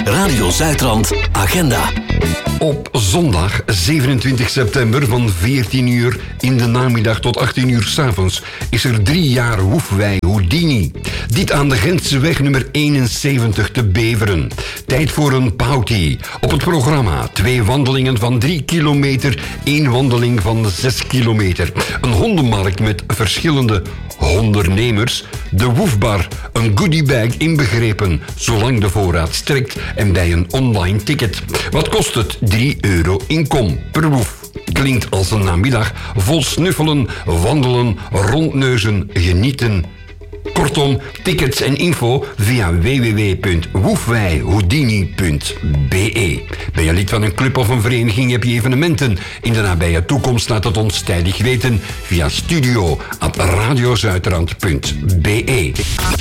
Radio Zuidrand Agenda. Op zondag 27 september van 14 uur in de namiddag tot 18 uur 's avonds is er 3 jaar Woefwij Houdini. Dit aan de Gentseweg nummer 71 te Beveren. Tijd voor een pauty. Op het programma 2 wandelingen van 3 kilometer, 1 wandeling van 6 kilometer. Een hondenmarkt met verschillende hondernemers. De Woefbar, een goodiebag inbegrepen, zolang de voorraad strekt en bij een online ticket. Wat kost het? €3 inkom per woef. Klinkt als een namiddag vol snuffelen, wandelen, rondneuzen, genieten. Kortom, tickets en info via www.woefwijhoudini.be. Ben je lid van een club of een vereniging, heb je evenementen in de nabije toekomst, laat het ons tijdig weten via studio@radiozuidrand.be.